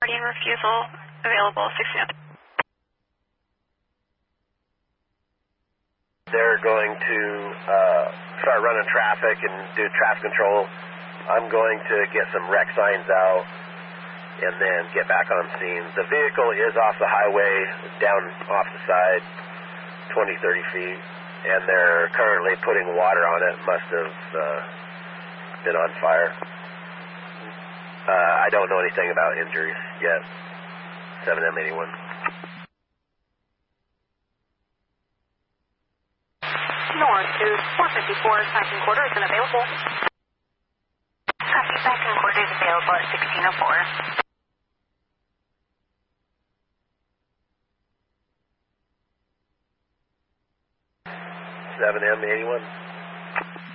Guardian refusal available 16. They're going to start running traffic and do traffic control. I'm going to get some wreck signs out and then get back on scene. The vehicle is off the highway, down off the side, 20, 30 feet, and they're currently putting water on it. Must have been on fire. I don't know anything about injuries yet. 7M81. North to 454, second quarter is unavailable. Copy, second quarter is available at 1604. 7M81.